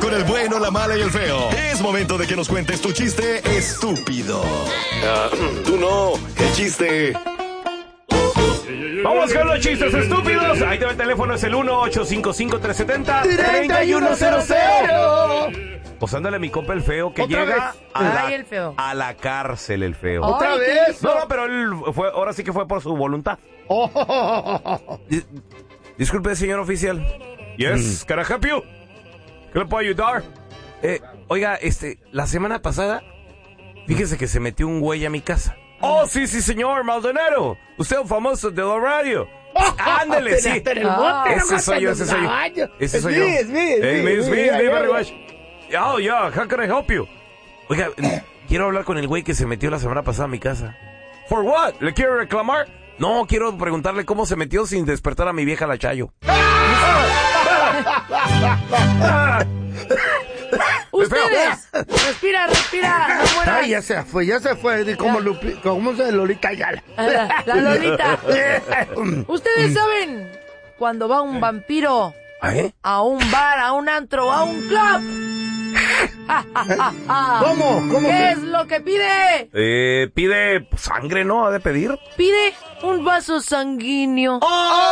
con el bueno, la mala y el feo. Es momento de que nos cuentes tu chiste estúpido. Tú no, el chiste. Vamos con los chistes estúpidos. Ahí te va el teléfono, es el 1-855-370-3100. Pues ándale, mi compa el feo, que llega a la cárcel el feo. ¿Otra vez? No, pero él fue, ahora sí que fue por su voluntad. Disculpe, señor oficial. Yes, can I help you? ¿Qué le puedo ayudar? Oiga, la semana pasada, fíjese que se metió un güey a mi casa. Oh, sí, señor, Maldonado. Usted es un famoso de la radio. Ándale, sí. Ese soy yo. Ese soy yo. Es me. Very much. Oh, yeah, how can I help you? Oiga, quiero hablar con el güey que se metió la semana pasada a mi casa. For what? ¿Le quiero reclamar? No, quiero preguntarle cómo se metió sin despertar a mi vieja la Chayo. Ustedes, respira, no mueran. Ay, ya se fue, como Lolita Ayala. La Lolita. Ustedes saben cuando va un vampiro a un bar, a un antro, a un club. ¿Cómo? ¿Qué es lo que pide? Pide sangre, ¿no? ¿Ha de pedir? Pide un vaso sanguíneo.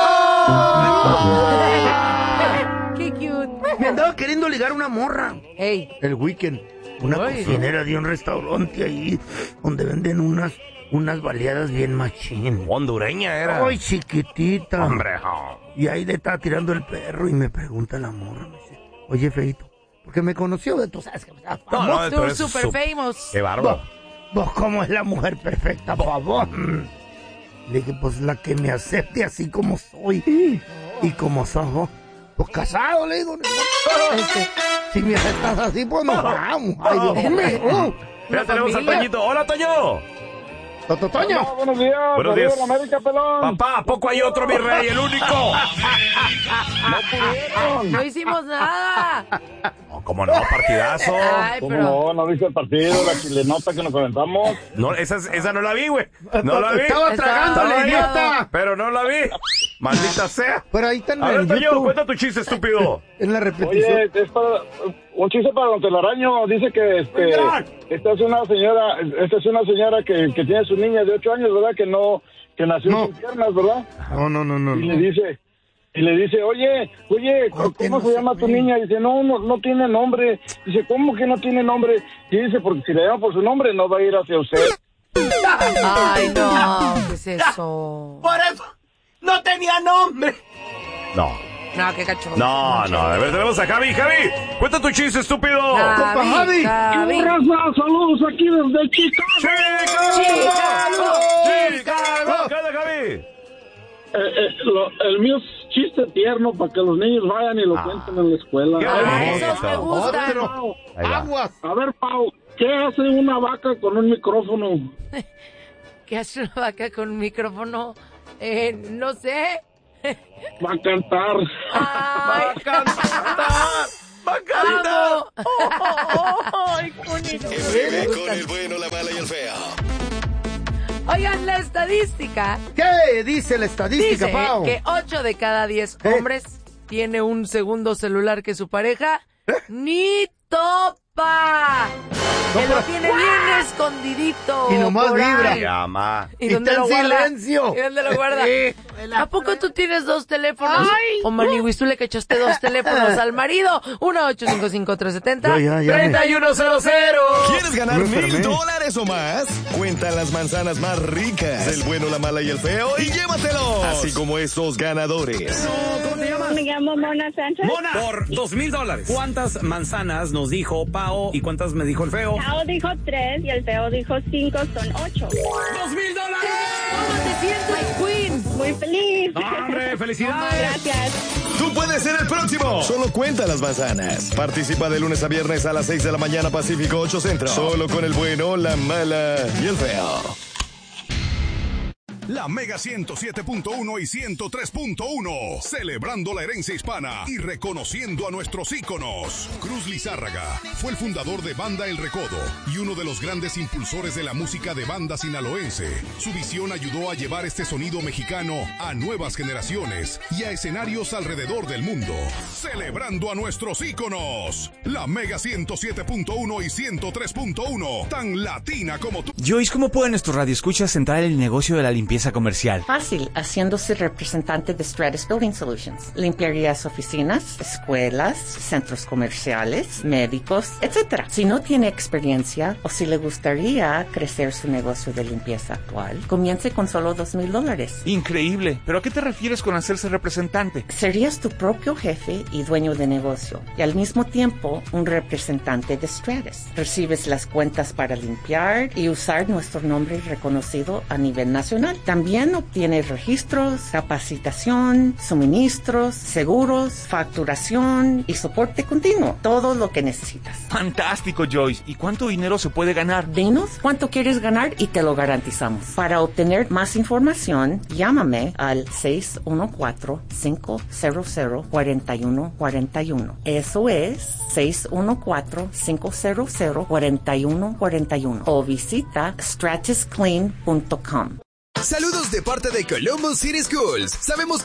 ¡Qué cute! Me andaba queriendo ligar una morra. Ey. El weekend. Una cocinera de un restaurante ahí donde venden unas baleadas bien machín. Hondureña era. Ay, chiquitita. Hombre. Y ahí le estaba tirando el perro y me pregunta la morra. Me dice, oye, feito, porque me conoció de tú sabes que no, tú super famous. Qué bárbaro. ¿Vos cómo es la mujer perfecta, por favor? Le dije, pues la que me acepte así como soy. Y como sos vos. Pues casado, le digo. Si me aceptas así, pues nos vamos. Ay, Dios mío. Ya tenemos al Toñito. ¡Hola, Toño! Toño. Buenos días. Buenos días. América, pelón. Papá, ¿a poco hay otro, mi rey, el único? No pudieron. No hicimos nada. No, ¿cómo no? Partidazo. Ay, pero... No viste el partido, la chilenota que nos aventamos. No, esa no la vi, güey. No la vi. Estaba tragando, la idiota. Pero no la vi. Maldita sea. Pero ahí está en A ver, el Toño, YouTube. cuenta tu chiste, estúpido. En la repetición. Oye, es para un chiste para Don Telaraño. Dice que esta es una señora que tiene su niña de 8 años, ¿verdad? Que nació sin piernas, ¿verdad? No. Y le dice, oye, ¿cómo se llama tu niña? Y dice, no tiene nombre. Dice, ¿cómo que no tiene nombre? Y dice, porque si le llama por su nombre, no va a ir hacia usted. Ay, no, ¿qué es eso? Por eso no tenía nombre. No, qué cacho. a ver, tenemos a Javi. Javi, cuenta tu chiste, estúpido. Javi. Saludos aquí desde ¡Chicago! ¿Qué onda, Javi? El mío es chiste tierno para que los niños vayan y lo cuenten en la escuela. Esos me gustan. Aguas. A ver, Pau, ¿qué hace una vaca con un micrófono? ¿Qué hace una vaca con un micrófono? No sé. Va a cantar. ¡Va a cantar! ¡Ay, conito! Con el bueno, la mala y el feo. Oigan, la estadística ¿Qué dice la estadística, dice Pau? que 8 de cada 10 hombres tiene un segundo celular que su pareja ni topa. Que lo tiene bien escondidito. Y nomás por vibra. ahí. Llama. ¿Y dónde está lo en guarda? silencio. ¿Y dónde lo guarda? ¿A poco tú tienes 2 teléfonos? O Maniwis, tú le cachaste 2 teléfonos al marido. 1-855-370-3100. ¿Quieres ganar $1,000 o más? Cuenta las manzanas más ricas. El bueno, la mala y el feo y llévatelos. Así como estos ganadores. ¿Cómo te llamas? Me llamo Mona Sánchez. Mona, por $2,000. ¿Cuántas manzanas nos dijo Pao y cuántas me dijo el feo? Pao dijo 3 y el feo dijo 5, son 8. $2,000. ¿Cómo te sientes, Queen? Muy feliz. ¡Hombre, felicidades! Gracias. Tú puedes ser el próximo. Solo cuenta las manzanas. Participa de lunes a viernes a las 6 de la mañana Pacífico 8 Centro. Solo con el bueno, la mala y el feo. La Mega 107.1 y 103.1. Celebrando la herencia hispana y reconociendo a nuestros íconos. Cruz Lizárraga fue el fundador de Banda El Recodo y uno de los grandes impulsores de la música de banda sinaloense. Su visión ayudó a llevar este sonido mexicano a nuevas generaciones y a escenarios alrededor del mundo. Celebrando a nuestros íconos. La Mega 107.1 y 103.1. Tan latina como tú. Joyce, ¿cómo pueden nuestros radioescuchas entrar en el negocio de la limpieza comercial? Fácil, haciéndose representante de Stratus Building Solutions. Limpiarías oficinas, escuelas, centros comerciales, médicos, etc. Si no tiene experiencia o si le gustaría crecer su negocio de limpieza actual, comience con solo $2,000. Increíble. ¿Pero a qué te refieres con hacerse representante? Serías tu propio jefe y dueño de negocio y al mismo tiempo un representante de Stratus. Recibes las cuentas para limpiar y usar nuestro nombre reconocido a nivel nacional. También obtienes registros, capacitación, suministros, seguros, facturación y soporte continuo. Todo lo que necesitas. Fantástico, Joyce. ¿Y cuánto dinero se puede ganar? Dinos cuánto quieres ganar y te lo garantizamos. Para obtener más información, llámame al 614-500-4141. Eso es 614-500-4141. O visita stratusclean.com. Saludos de parte de Colombo City Schools. Sabemos